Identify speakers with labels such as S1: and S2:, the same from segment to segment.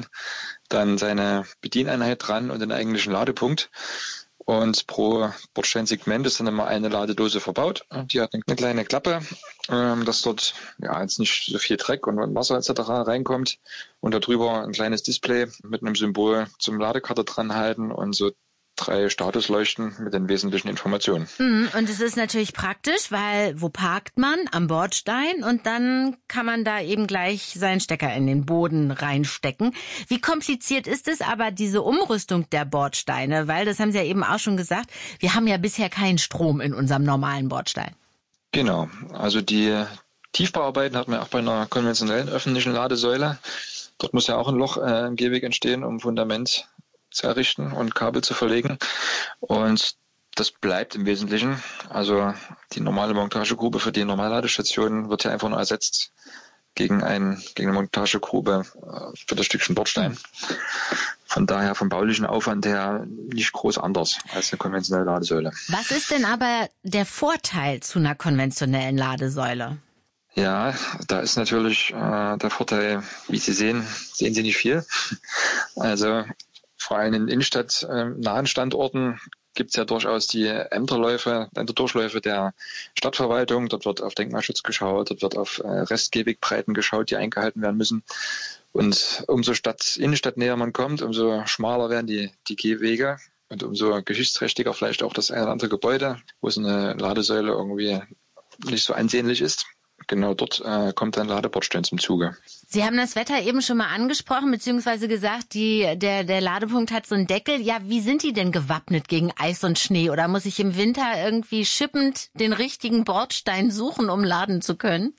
S1: Bordstein dann seine Bedieneinheit dran und den eigentlichen Ladepunkt. Und pro Bordsteinsegment ist dann immer eine Ladedose verbaut. Die hat eine kleine Klappe, dass dort jetzt nicht so viel Dreck und Wasser etc. reinkommt. Und darüber ein kleines Display mit einem Symbol zum Ladekarte dran halten und so 3 Statusleuchten mit den wesentlichen Informationen.
S2: Und es ist natürlich praktisch, weil wo parkt man? Am Bordstein und dann kann man da eben gleich seinen Stecker in den Boden reinstecken. Wie kompliziert ist es aber, diese Umrüstung der Bordsteine? Weil, das haben Sie ja eben auch schon gesagt, wir haben ja bisher keinen Strom in unserem normalen Bordstein.
S1: Genau, also die Tiefbauarbeiten hat man auch bei einer konventionellen öffentlichen Ladesäule. Dort muss ja auch ein Loch im Gehweg entstehen, um Fundament zu errichten und Kabel zu verlegen. Und das bleibt im Wesentlichen. Also die normale Montagegrube für die Normalladestation wird ja einfach nur ersetzt gegen eine Montagegrube für das Stückchen Bordstein. Von daher vom baulichen Aufwand her nicht groß anders als eine konventionelle Ladesäule.
S2: Was ist denn aber der Vorteil zu einer konventionellen Ladesäule?
S1: Ja, da ist natürlich der Vorteil, wie Sie sehen Sie nicht viel. Also vor allem in innenstadtnahen Standorten gibt es ja durchaus die Ämterläufe der Stadtverwaltung. Dort wird auf Denkmalschutz geschaut, dort wird auf Restgehwegbreiten geschaut, die eingehalten werden müssen. Und umso innenstadtnäher man kommt, umso schmaler werden die Gehwege und umso geschichtsträchtiger vielleicht auch das eine oder andere Gebäude, wo so eine Ladesäule irgendwie nicht so ansehnlich ist. Genau dort kommt ein Ladebordstein zum Zuge.
S2: Sie haben das Wetter eben schon mal angesprochen, beziehungsweise gesagt, der Ladepunkt hat so einen Deckel. Ja, wie sind die denn gewappnet gegen Eis und Schnee? Oder muss ich im Winter irgendwie schippend den richtigen Bordstein suchen, um laden zu können?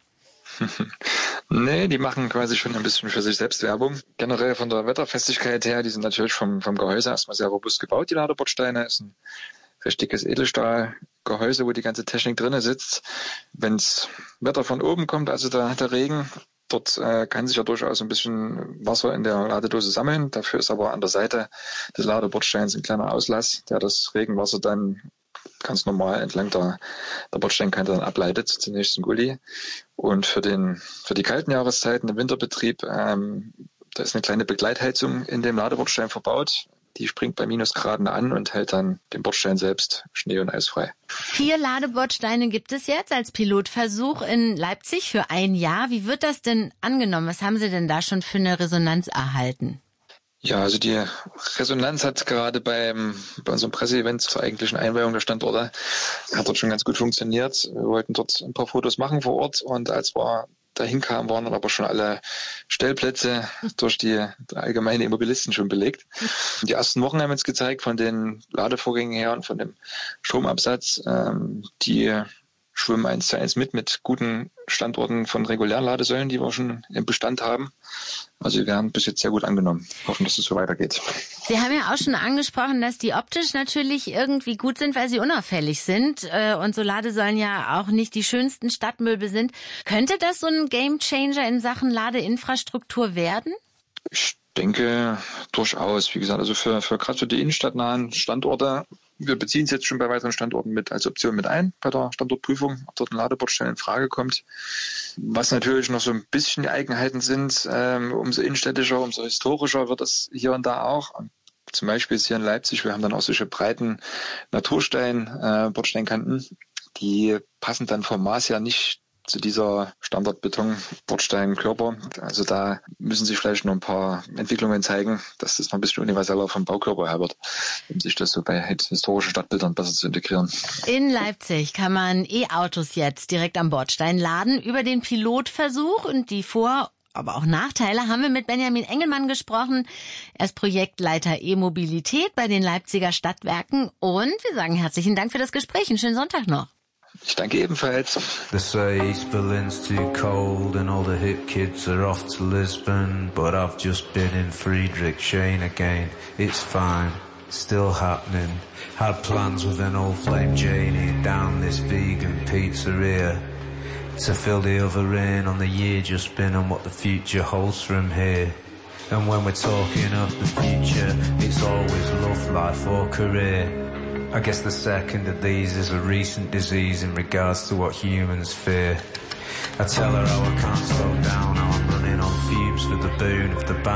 S1: Nee, die machen quasi schon ein bisschen für sich selbst Werbung. Generell von der Wetterfestigkeit her, die sind natürlich vom Gehäuse erstmal sehr robust gebaut, die Ladebordsteine. Ist ein richtiges Edelstahlgehäuse, wo die ganze Technik drin sitzt. Wenns Wetter von oben kommt, also der Regen, dort kann sich ja durchaus ein bisschen Wasser in der Ladedose sammeln. Dafür ist aber an der Seite des Ladebordsteins ein kleiner Auslass, der das Regenwasser dann ganz normal entlang der Bordsteinkante dann ableitet zum nächsten Gully. Und für die kalten Jahreszeiten im Winterbetrieb, da ist eine kleine Begleitheizung in dem Ladebordstein verbaut. Die springt bei Minusgraden an und hält dann den Bordstein selbst schnee- und eisfrei.
S2: 4 Ladebordsteine gibt es jetzt als Pilotversuch in Leipzig für 1 Jahr. Wie wird das denn angenommen? Was haben Sie denn da schon für eine Resonanz erhalten?
S1: Ja, also die Resonanz hat gerade bei unserem Presseevent zur eigentlichen Einweihung der Standorte, hat dort schon ganz gut funktioniert. Wir wollten dort ein paar Fotos machen vor Ort und als wir dahin kamen, waren dann aber schon alle Stellplätze durch die allgemeine Immobilisten schon belegt. Die ersten Wochen haben uns gezeigt von den Ladevorgängen her und von dem Stromabsatz, die schwimmen 1:1 mit guten Standorten von regulären Ladesäulen, die wir schon im Bestand haben. Also wir werden bis jetzt sehr gut angenommen. Hoffen, dass es so weitergeht.
S2: Sie haben ja auch schon angesprochen, dass die optisch natürlich irgendwie gut sind, weil sie unauffällig sind und so Ladesäulen ja auch nicht die schönsten Stadtmöbel sind. Könnte das so ein Gamechanger in Sachen Ladeinfrastruktur werden?
S1: Ich denke durchaus. Wie gesagt, also für gerade für die innenstadtnahen Standorte, wir beziehen es jetzt schon bei weiteren Standorten als Option mit ein, bei der Standortprüfung, ob dort ein Ladebordstein in Frage kommt. Was natürlich noch so ein bisschen die Eigenheiten sind, umso innenstädtischer, umso historischer wird das hier und da auch. Zum Beispiel ist hier in Leipzig, wir haben dann auch solche breiten Bordsteinkanten, die passen dann vom Maß her nicht zu dieser Standardbeton-Bordsteinkörper. Also da müssen sich vielleicht noch ein paar Entwicklungen zeigen, dass das noch ein bisschen universeller vom Baukörper her wird, um sich das so bei historischen Stadtbildern besser zu integrieren.
S2: In Leipzig kann man E-Autos jetzt direkt am Bordstein laden. Über den Pilotversuch und die aber auch Nachteile haben wir mit Benjamin Engelmann gesprochen. Er ist Projektleiter E-Mobilität bei den Leipziger Stadtwerken und wir sagen herzlichen Dank für das Gespräch. Einen schönen Sonntag noch.
S1: Ich danke ebenfalls.
S3: They say East Berlin's too cold and all the hip kids are off to Lisbon, but I've just been in Friedrichshain again. It's fine, still happening. Had plans with an old flame Janie down this vegan pizzeria to fill the other in on the year just been and what the future holds from here. And when we're talking of the future, it's always love, life or career. I guess the second of these is a recent disease in regards to what humans fear. I tell her how I can't slow down, how I'm running on fumes for the boon of the